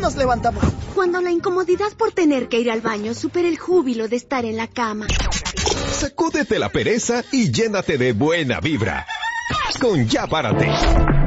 nos levantamos. Cuando la incomodidad por tener que ir al baño supera el júbilo de estar en la cama. Sacúdete la pereza y llénate de buena vibra. Con Ya Párate.